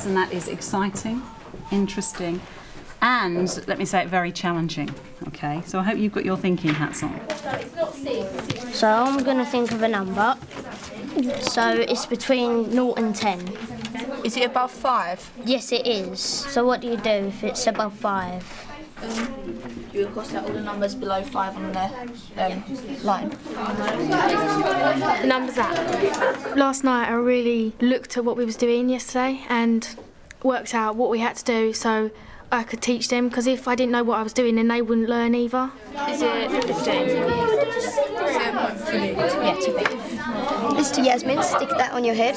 and that is exciting, interesting, and, let me say it, very challenging, okay? So I hope you've got your thinking hats on. So I'm going to think of a number. So it's between 0 and 10. Is it above 5? Yes, it is. So what do you do if it's above 5? You will cross out all the numbers below 5 on the line. The numbers up. Last night I really looked at what we was doing yesterday and worked out what we had to do so I could teach them, because if I didn't know what I was doing then they wouldn't learn either. Is it 15? Yeah, too big. Mr. Yasmin, stick that on your head.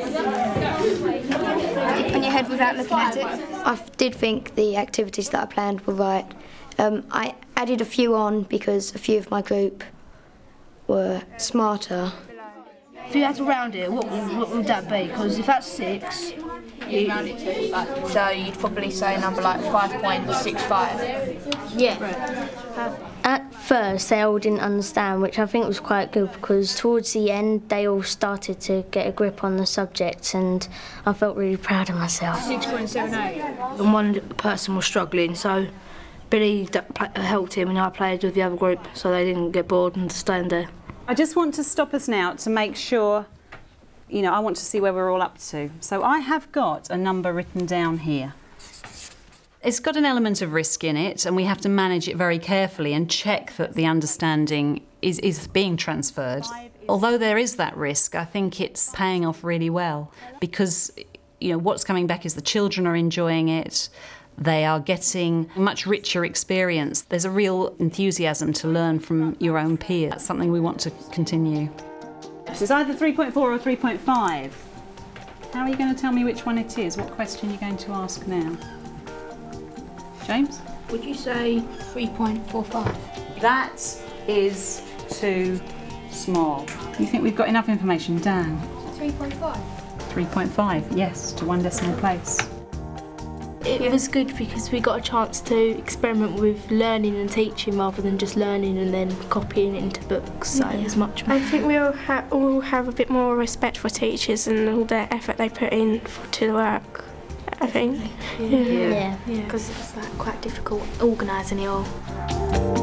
Stick it on your head without looking at it. I did think the activities that I planned were right. I added a few on because a few of my group were smarter. If you had to round it, what would that be? Because if that's 6, you round it to, so you'd probably say a number like 5.65. Yeah. At first they all didn't understand, which I think was quite good, because towards the end they all started to get a grip on the subject and I felt really proud of myself. 6.78. And one person was struggling, so Billy helped him and I played with the other group so they didn't get bored and stand there. I just want to stop us now to make sure, you know, I want to see where we're all up to. So I have got a number written down here. It's got an element of risk in it and we have to manage it very carefully and check that the understanding is being transferred. Although there is that risk, I think it's paying off really well because, you know, what's coming back is the children are enjoying it. They are getting much richer experience. There's a real enthusiasm to learn from your own peers. That's something we want to continue. So it's either 3.4 or 3.5. How are you going to tell me which one it is? What question are you going to ask now? James? Would you say 3.45? That is too small. You think we've got enough information? Dan? 3.5. 3.5, yes, to 1 decimal place. It was good because we got a chance to experiment with learning and teaching rather than just learning and then copying it into books, so it was much more. I think we all have a bit more respect for teachers and all the effort they put in to the work, I think. Yeah, because it was quite difficult organising it all.